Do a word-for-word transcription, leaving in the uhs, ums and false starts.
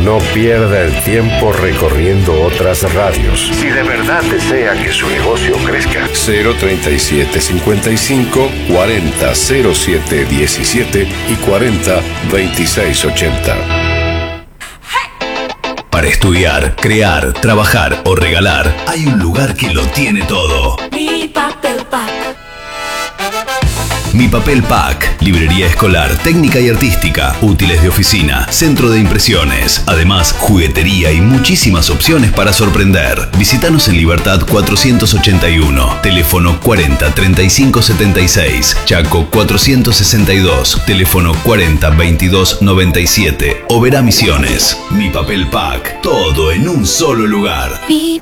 No pierda el tiempo recorriendo otras radios. Si de verdad desea que su negocio crezca. cero treinta y siete cincuenta y cinco cuarenta cero siete diecisiete y cuarenta veintiséis ochenta. Para estudiar, crear, trabajar o regalar, hay un lugar que lo tiene todo. Mi Papel Pack. Mi Papel Pack, librería escolar, técnica y artística, útiles de oficina, centro de impresiones, además juguetería y muchísimas opciones para sorprender. Visítanos en Libertad cuatrocientos ochenta y uno, teléfono cuarenta treinta y cinco setenta y seis, Chaco cuatrocientos sesenta y dos, teléfono cuarenta veintidós noventa y siete, Oberá Misiones. Mi Papel Pack, todo en un solo lugar. Mi